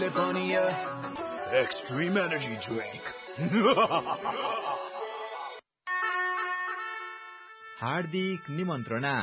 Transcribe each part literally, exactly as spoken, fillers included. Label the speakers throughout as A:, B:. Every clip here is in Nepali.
A: Extreme energy drink.
B: हार्दिक निमन्त्रणा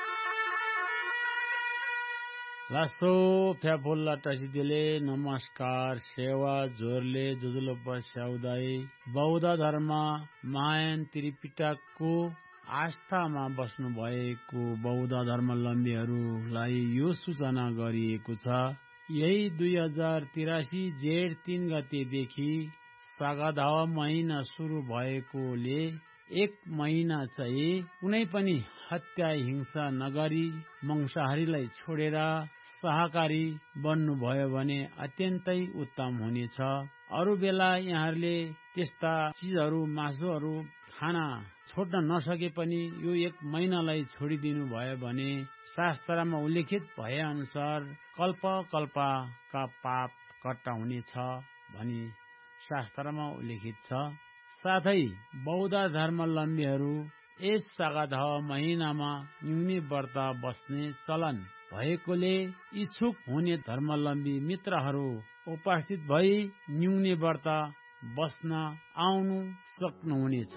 C: लासो फ्याफुल्ला टसिदिले नमस्कार सेवा जोरले जुजुलोप स्याउदाई बौद्ध धर्म महायान त्रिपिटकको आस्थामा बस्नु भएको बौद्ध धर्मावलम्बीहरूलाई यो सूचना गरिएको छ। यही दुई हजार तिरासी जेठ तीन गतेदेखि सागादाव महिना सुरु भएकोले एक महिना चाहिँ कुनै पनि हत्या हिंसा नगरी मांसाहारीलाई छोडेर शाकाहारी बन्नुभयो भने अत्यन्तै उत्तम हुनेछ। अरू बेला यहाँहरूले त्यस्ता चीजहरू मासुहरू खान छोड्न नसके पनि यो एक महिनालाई छोडिदिनु भयो भने शास्त्रमा उल्लेखित भए अनुसार कल्प कल्पका पाप कट्टा हुनेछ भनी शास्त्रमा उल्लेखित छ। साथै बौद्ध धर्मावलम्बीहरू यस सागादाव महिनामा न्यूनी व्रत बस्ने चलन भएकोले इच्छुक हुने धर्मावलम्बी मित्रहरू उपस्थित भई न्यूनी व्रत बस्न आउनु सक्नुहुनेछ।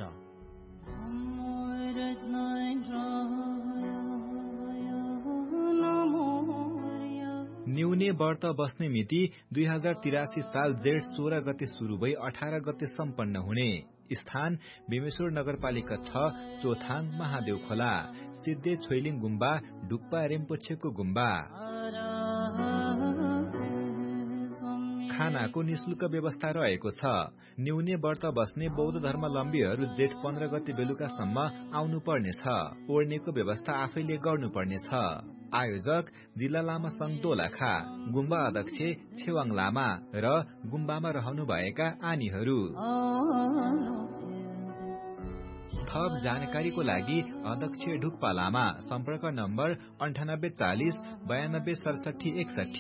B: न्यूने व्रत बस्ने मिति दुई हजार तिरासी साल जेठ सोह्र गते शुरू भई अठार गते सम्पन्न हुने। स्थान बेमेश्वर नगरपालिका छ चोथाङ महादेव खोला सिद्धे छोइलिङ गुम्बा डुक्पा रेम्पोछेको गुम्बा। खानाको निशुल्क व्यवस्था रहेको छ। न्यूने व्रत बस्ने बौद्ध धर्मावलम्बीहरू जेठ पन्ध्र गते बेलुकासम्म आउनु पर्नेछ। ओर्नेको व्यवस्था आफैले गर्नुपर्नेछ। आयोजक जिल्ला लामा संघ दोलखा, गुम्बा अध्यक्ष छेवाङ लामा र गुम्बामा रहनुभएका आनीहरू। थप जानकारीको लागि अध्यक्ष ढुक्पा लामा, सम्पर्क नम्बर अन्ठानब्बे चालिस बयानब्बे सडसठी एकसठी।